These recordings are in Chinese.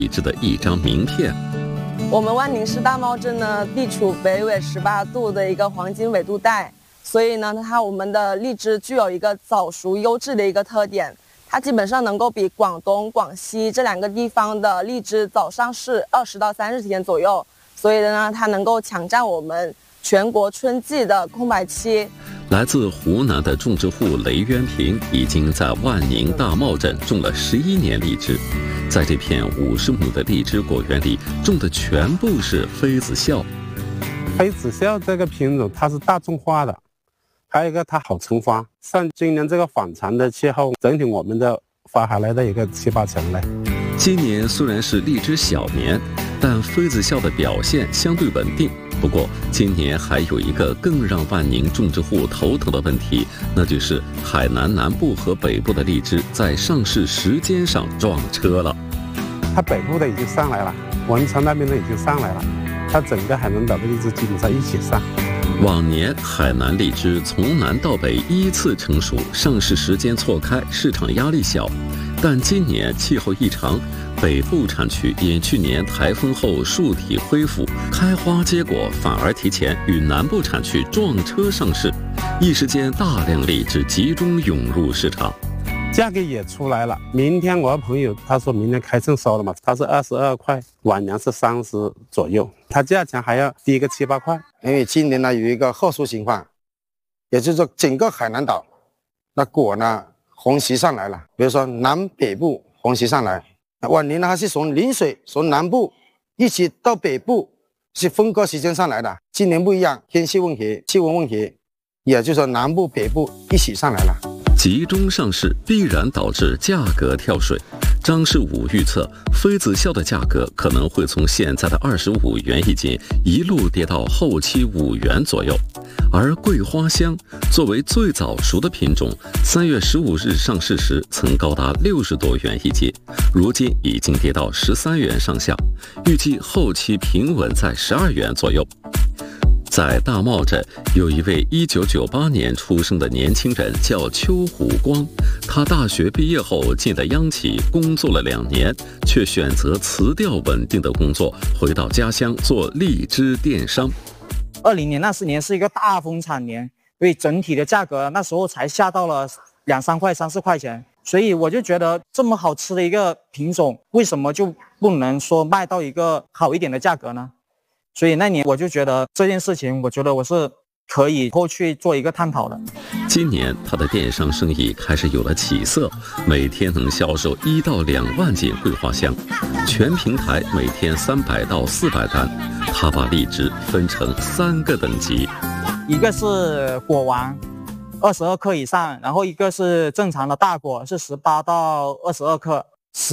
荔枝的一张名片。 我们万宁市大茂镇呢，地处北纬18度的一个黄金纬度带，所以呢，我们的荔枝具有一个早熟优质的一个特点，它基本上能够比广东、广西这2个地方的荔枝早上市20到30天左右，所以呢，它能够抢占我们全国春季的空白期。 来自湖南的种植户雷渊平已经在万宁大茂镇种了11年荔枝，在这片50亩的荔枝果园里，种的全部是妃子笑。 妃子笑这个品种它是大众化的，还有一个它好成花。像今年这个反常的气候，整体我们的花还来到一个7、8成嘞。 今年虽然是荔枝小年，但妃子笑的表现相对稳定。不过，今年还有一个更让万宁种植户头疼的问题，那就是海南南部和北部的荔枝在上市时间上撞车了。 它北部的已经上来了，文昌那边的已经上来了，它整个海南岛的荔枝基本上一起上。 往年海南荔枝从南到北依次成熟，上市时间错开，市场压力小。但今年气候异常，北部产区因去年台风后树体恢复，开花结果反而提前，与南部产区撞车上市，一时间大量荔枝集中涌入市场， 价格也出来了。明天我朋友他说明天开秤收了嘛，他是22块，往年是30左右，它价钱还要低个7、8块。 因为今年呢有一个特殊情况，也就是说整个海南岛那果呢虹吸上来了，比如说南北部虹吸上来，往年呢它是从陵水从南部一起到北部是分割时间上来的，今年不一样，天气问题、气温问题，也就是说南部北部一起上来了。 集中上市必然导致价格跳水。张世武预测，妃子笑的价格可能会从现在的25元一斤一路跌到后期5元左右。而桂花香作为最早熟的品种，3月15日上市时曾高达60多元一斤，如今已经跌到13元上下，预计后期平稳在12元左右。在大茂镇有一位1998年出生的年轻人叫邱虎光，他大学毕业后进了央企工作了2年，却选择辞掉稳定的工作，回到家乡做荔枝电商。 20年、24年是一个大丰产年，所以整体的价格那时候才下到了2、3块、3、4块钱，所以我就觉得这么好吃的一个品种，为什么就不能说卖到一个好一点的价格呢？所以那年我就觉得这件事情，我觉得我是可以后去做一个探讨的。 今年他的电商生意开始有了起色，每天能销售1到2万斤桂花香，全平台每天300到400单。他把荔枝分成3个等级， 一个是果王，22克以上，然后一个是正常的大果，是18到22克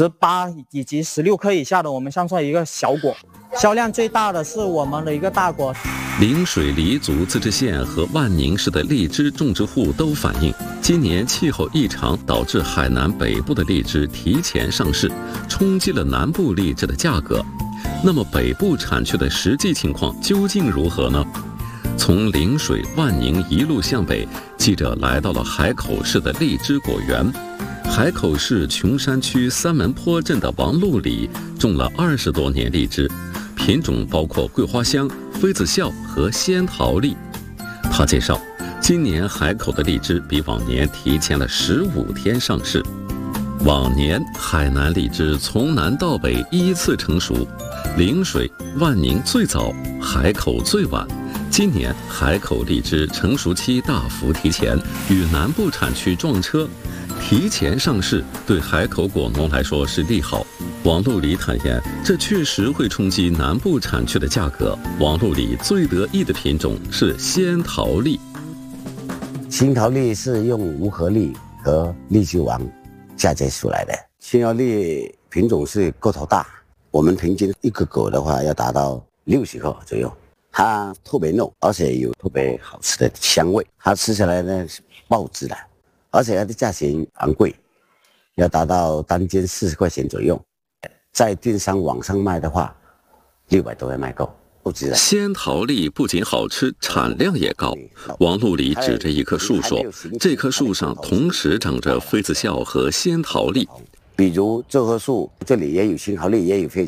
，18以及16克以下的我们算一个小果。销量最大的是我们的一个大果。 陵水黎族自治县和万宁市的荔枝种植户都反映，今年气候异常导致海南北部的荔枝提前上市，冲击了南部荔枝的价格。那么北部产区的实际情况究竟如何呢？从陵水、万宁一路向北，记者来到了海口市的荔枝果园。海口市琼山区三门坡镇的王路里种了20多年荔枝，品种包括桂花香、妃子笑和仙桃荔。他介绍，今年海口的荔枝比往年提前了15天上市。往年海南荔枝从南到北依次成熟，陵水、万宁最早，海口最晚。今年海口荔枝成熟期大幅提前，与南部产区撞车，提前上市对海口果农来说是利好。王路里坦言，这确实会冲击南部产区的价格。王路里最得意的品种是仙桃荔。 仙桃荔是用无核荔和荔枝王嫁接出来的。仙桃荔品种是个头大，我们平均一个果的话要达到60克左右。它特别嫩，而且有特别好吃的香味。它吃起来呢是爆汁的，而且它的价钱昂贵，要达到单斤40块钱左右。在电商网上卖的话，600多元卖够，不值得。 仙桃荔不仅好吃，产量也高。王路里指着一棵树说，这棵树上同时长着妃子笑和仙桃荔。 比如这棵树这里也有新毫粒，也有非